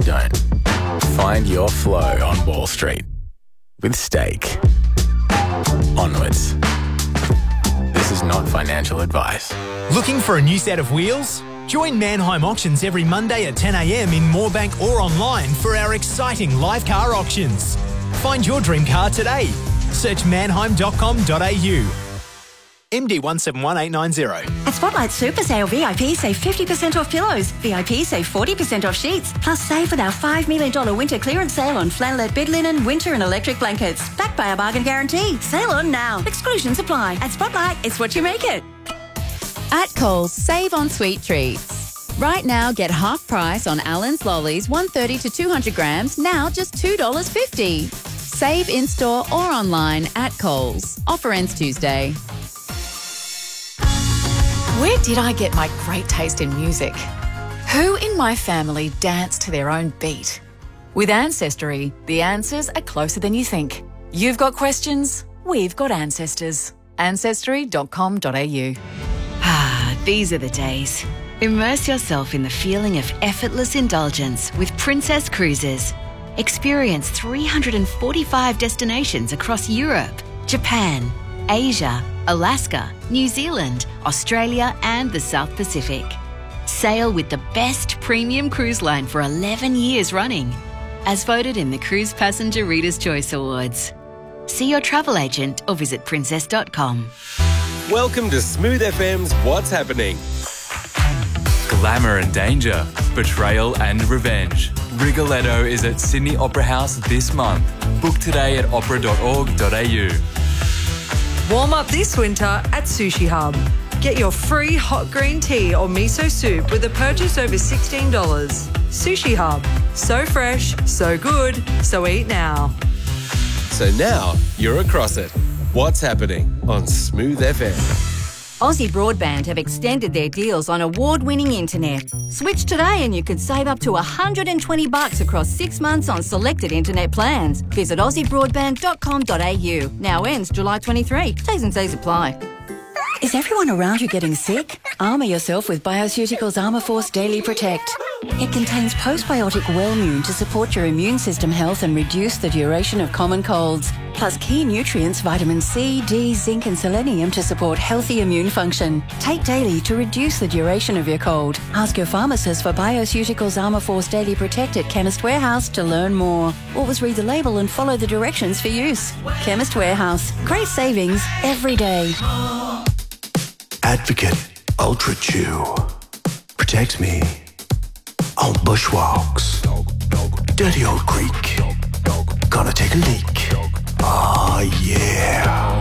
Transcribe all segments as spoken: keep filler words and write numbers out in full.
don't. Find your flow on Wall Street with Stake. Onwards. This is not financial advice. Looking for a new set of wheels? Join Mannheim Auctions every Monday at ten a m in Moorebank or online for our exciting live car auctions. Find your dream car today. Search mannheim dot com dot a u. M D one seven one eight nine zero. At Spotlight Super Sale, V I P save fifty percent off pillows. V I P save forty percent off sheets. Plus save with our five million dollars winter clearance sale on flannelette bed linen, winter and electric blankets. Backed by our bargain guarantee. Sale on now. Exclusions apply. At Spotlight, it's what you make it. At Coles, save on sweet treats. Right now, get half price on Allen's Lollies, one thirty to two hundred grams, now just two dollars fifty. Save in-store or online at Coles. Offer ends Tuesday. Where did I get my great taste in music? Who in my family danced to their own beat? With Ancestry, the answers are closer than you think. You've got questions, we've got ancestors. ancestry dot com dot a u. Ah, these are the days. Immerse yourself in the feeling of effortless indulgence with Princess Cruises. Experience three hundred forty-five destinations across Europe, Japan, Asia, Alaska, New Zealand, Australia and the South Pacific. Sail with the best premium cruise line for eleven years running, as voted in the Cruise Passenger Reader's Choice Awards. See your travel agent or visit princess dot com. Welcome to Smooth F M's What's Happening. Glamour and danger, betrayal and revenge. Rigoletto is at Sydney Opera House this month. Book today at opera dot org dot a u. Warm up this winter at Sushi Hub. Get your free hot green tea or miso soup with a purchase over sixteen dollars. Sushi Hub. So fresh, so good, so eat now. So now you're across it. What's happening on Smooth F M? Aussie Broadband have extended their deals on award-winning internet. Switch today and you could save up to one hundred twenty bucks across six months on selected internet plans. Visit aussie broadband dot com dot a u. Now ends July twenty-third. T's and C's apply. Is everyone around you getting sick? Armour yourself with Bioceuticals Armour Force Daily Protect. It contains postbiotic Wellmune to support your immune system health and reduce the duration of common colds. Plus key nutrients vitamin C, D, zinc and selenium to support healthy immune function. Take daily to reduce the duration of your cold. Ask your pharmacist for Bioceuticals Armour Force Daily Protect at Chemist Warehouse to learn more. Always read the label and follow the directions for use. Chemist Warehouse. Great savings every day. Advocate Ultra Chew. Protect me on bushwalks. Dirty old creek. Gonna take a leak. Ah, yeah.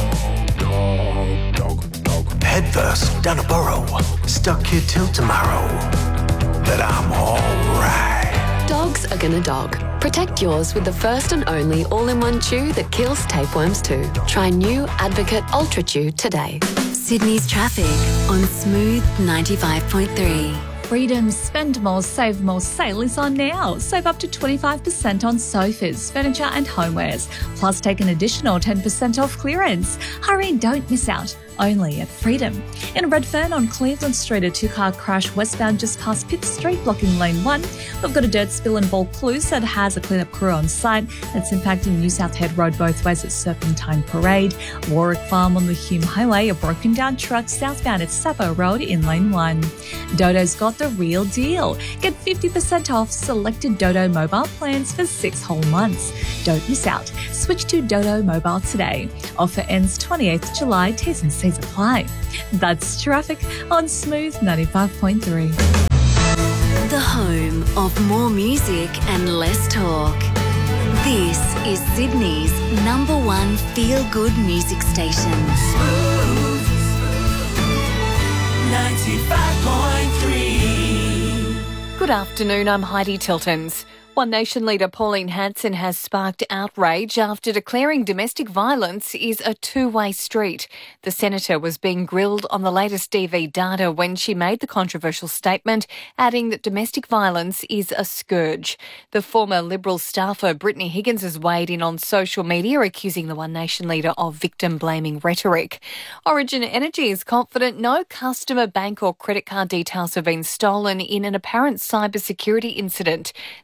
Head first down a burrow. Stuck here till tomorrow. But I'm alright. Dogs are gonna dog. Protect yours with the first and only all-in-one chew that kills tapeworms too. Try new Advocate Ultra Chew today. Sydney's traffic on Smooth ninety-five point three. Freedom's Spend More, Save More sale is on now. Save up to twenty-five percent on sofas, furniture and homewares. Plus take an additional ten percent off clearance. Hurry, don't miss out. Only at Freedom. In Redfern on Cleveland Street, a two-car crash westbound just past Pitt Street, blocking lane one. We've got a dirt spill in Vaucluse that has a cleanup crew on site. That's impacting New South Head Road both ways at Serpentine Parade. Warwick Farm on the Hume Highway, a broken down truck southbound at Sapo Road in lane one. Dodo's got the real deal. Get fifty percent off selected Dodo mobile plans for six whole months. Don't miss out. Switch to Dodo Mobile today. Offer ends twenty-eighth of July. T's and C's apply. That's traffic on Smooth ninety-five point three. The home of more music and less talk. This is Sydney's number one feel-good music station. Smooth ninety-five point three. Good afternoon, I'm Heidi Tiltons. One Nation leader Pauline Hanson has sparked outrage after declaring domestic violence is a two-way street. The senator was being grilled on the latest D V data when she made the controversial statement, adding that domestic violence is a scourge. The former Liberal staffer Brittany Higgins has weighed in on social media, accusing the One Nation leader of victim-blaming rhetoric. Origin Energy is confident no customer bank or credit card details have been stolen in an apparent cybersecurity incident. The A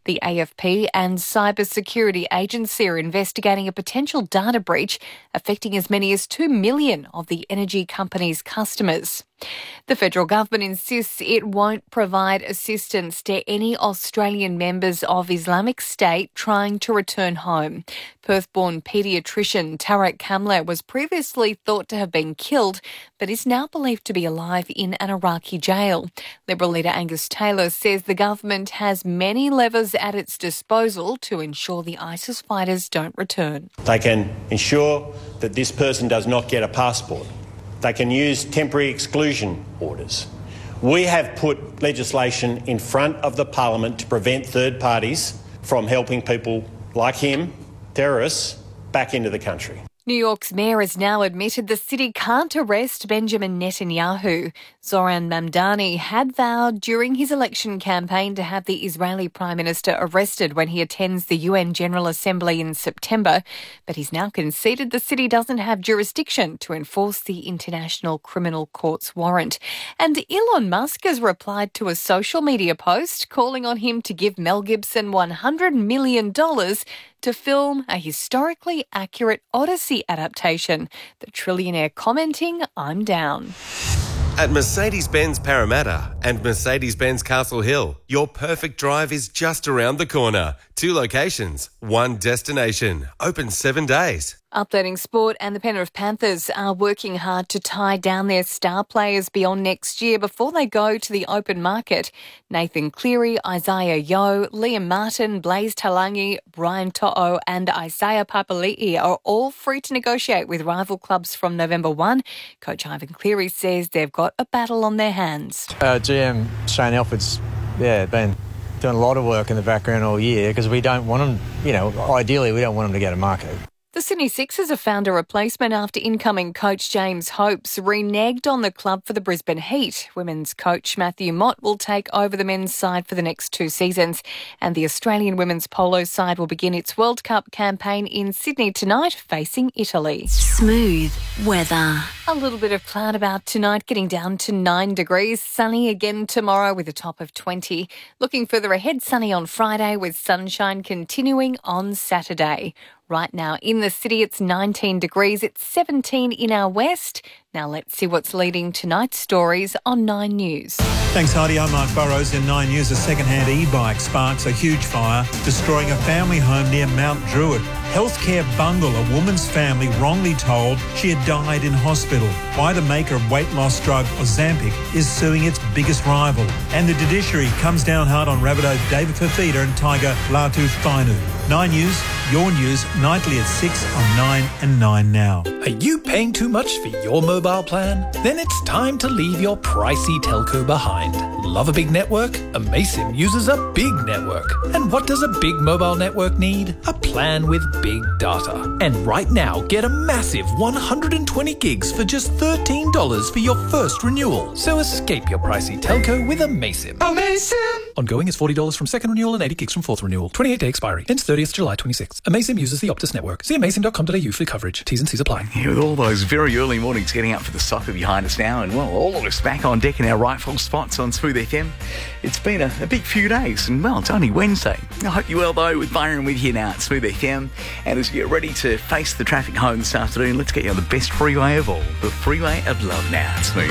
F P and Cybersecurity Agency are investigating a potential data breach affecting as many as two million of the energy company's customers. The federal government insists it won't provide assistance to any Australian members of Islamic State trying to return home. Perth-born paediatrician Tarek Kamler was previously thought to have been killed, but is now believed to be alive in an Iraqi jail. Liberal leader Angus Taylor says the government has many levers at its disposal to ensure the ISIS fighters don't return. They can ensure that this person does not get a passport. They can use temporary exclusion orders. We have put legislation in front of the Parliament to prevent third parties from helping people like him, terrorists, back into the country. New York's mayor has now admitted the city can't arrest Benjamin Netanyahu. Zoran Mamdani had vowed during his election campaign to have the Israeli Prime Minister arrested when he attends the U N General Assembly in September, but he's now conceded the city doesn't have jurisdiction to enforce the International Criminal Court's warrant. And Elon Musk has replied to a social media post calling on him to give Mel Gibson one hundred million dollars to film a historically accurate Odyssey adaptation. The trillionaire commenting, "I'm down." At Mercedes-Benz Parramatta and Mercedes-Benz Castle Hill, your perfect drive is just around the corner. Two locations, one destination. Open seven days. Updating sport, and the Penrith Panthers are working hard to tie down their star players beyond next year before they go to the open market. Nathan Cleary, Isaiah Yeo, Liam Martin, Blaise Talangi, Brian To'o and Isaiah Papali'i are all free to negotiate with rival clubs from November first. Coach Ivan Cleary says they've got a battle on their hands. Uh, G M Shane Alford's, yeah, been doing a lot of work in the background all year because we don't want them, you know, ideally we don't want them to go to market. The Sydney Sixers have found a replacement after incoming coach James Hopes reneged on the club for the Brisbane Heat. Women's coach Matthew Mott will take over the men's side for the next two seasons, and the Australian women's polo side will begin its World Cup campaign in Sydney tonight, facing Italy. Smooth weather. A little bit of cloud about tonight, getting down to nine degrees. Sunny again tomorrow with a top of twenty. Looking further ahead, sunny on Friday with sunshine continuing on Saturday. Right now in the city, it's nineteen degrees. It's seventeen in our west. Now let's see what's leading tonight's stories on Nine News. Thanks, Heidi. I'm Mark Burrows. In Nine News, a second-hand e-bike sparks a huge fire, destroying a family home near Mount Druitt. Healthcare bungle, a woman's family wrongly told she had died in hospital. Why the maker of weight loss drug Ozempic is suing its biggest rival. And the judiciary comes down hard on Rabbitoh David Fifita and Tiger Latu Fainu. Nine News, your news, nightly at six on Nine and Nine Now. Are you paying too much for your mobile plan? Then it's time to leave your pricey telco behind. Love a big network? Amaysim uses a big network. And what does a big mobile network need? A plan with big data. And right now, get a massive one hundred twenty gigs for just thirteen dollars for your first renewal. So escape your pricey telco with Amaysim. Amaysim! Ongoing is forty dollars from second renewal and eighty gigs from fourth renewal. twenty-eight day expiry. Ends thirtieth July twenty-sixth. Amaysim uses the Optus network. See amaysim dot com dot a u for coverage. T's and C's apply. Yeah, with all those very early mornings getting up for the soccer behind us now, and well, all of us back on deck in our rightful spots on Smooth F M. It's been a, a big few days, and well, it's only Wednesday. I hope you well though, with Byron with you now at Smooth F M. And as you get ready to face the traffic home this afternoon, let's get you on the best freeway of all, the freeway of love now at Smooth.